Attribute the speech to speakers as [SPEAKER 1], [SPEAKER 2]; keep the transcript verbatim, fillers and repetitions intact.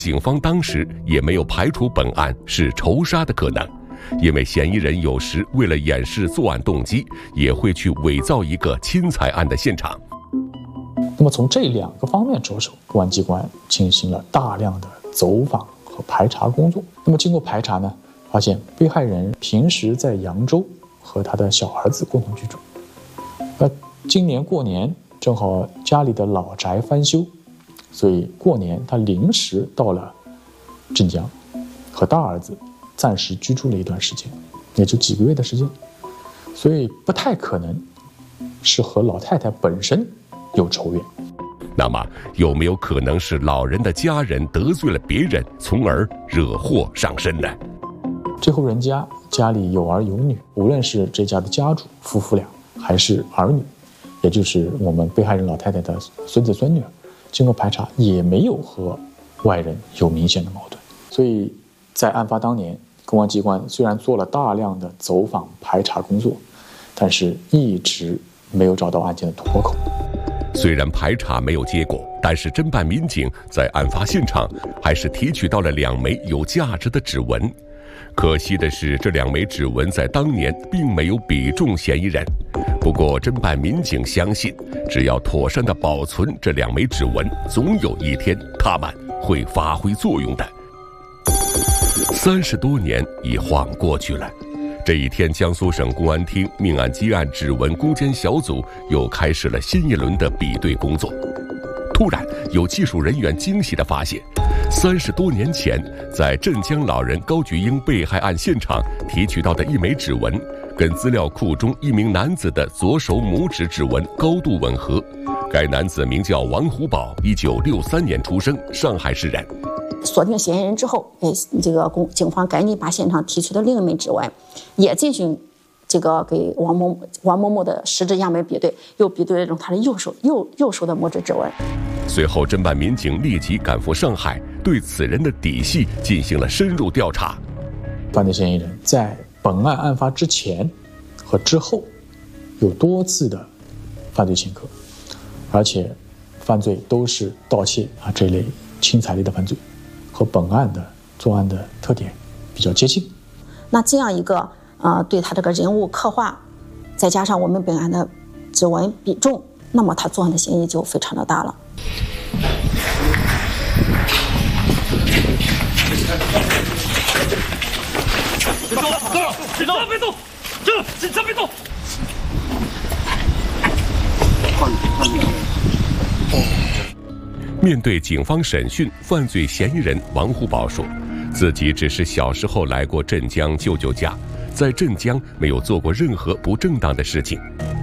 [SPEAKER 1] 警方当时也没有排除本案是仇杀的可能，因为嫌疑人有时为了掩饰作案动机，也会去伪造一个侵财案的现场。
[SPEAKER 2] 那么从这两个方面着手，公安机关进行了大量的走访和排查工作。那么经过排查呢，发现被害人平时在扬州和他的小儿子共同居住。那今年过年正好家里的老宅翻修，所以过年他临时到了镇江，和大儿子暂时居住了一段时间，也就几个月的时间，所以不太可能是和老太太本身有仇怨。
[SPEAKER 1] 那么有没有可能是老人的家人得罪了别人，从而惹祸上身呢？
[SPEAKER 2] 这户人家家里有儿有女，无论是这家的家主夫妇俩，还是儿女，也就是我们被害人老太太的孙子孙女，经过排查也没有和外人有明显的矛盾。所以在案发当年，公安机关虽然做了大量的走访排查工作，但是一直没有找到案件的突破口。
[SPEAKER 1] 虽然排查没有结果，但是侦办民警在案发现场还是提取到了两枚有价值的指纹。可惜的是，这两枚指纹在当年并没有比中嫌疑人。不过侦办民警相信，只要妥善地保存这两枚指纹，总有一天它们会发挥作用的。三十多年已晃过去了，这一天，江苏省公安厅命案积案指纹攻坚小组又开始了新一轮的比对工作。突然，有技术人员惊喜地发现，三十多年前在镇江老人高菊英被害案现场提取到的一枚指纹，跟资料库中一名男子的左手拇指指纹高度吻合。该男子名叫王虎宝，一九六三年出生，上海市人。
[SPEAKER 3] 锁定嫌疑人之后，哎，这个公警方赶紧把现场提取的另一枚指纹，也进行这个给王某王某某的食指样本比对，又比对了他的右手右右手的拇指指纹。
[SPEAKER 1] 随后，侦办民警立即赶赴上海，对此人的底细进行了深入调查。
[SPEAKER 2] 犯罪嫌疑人在本案案发之前和之后有多次的犯罪前科，而且犯罪都是盗窃啊这类轻财类的犯罪，和本案的作案的特点比较接近。
[SPEAKER 3] 那这样一个呃对他这个人物刻画，再加上我们本案的指纹比重，那么他作案的嫌疑就非常的大了。
[SPEAKER 4] 别动！别动！别动！这警察别动！
[SPEAKER 1] 面对警方审讯，犯罪嫌疑人王虎宝说，自己只是小时候来过镇江舅舅家，在镇江没有做过任何不正当的事情。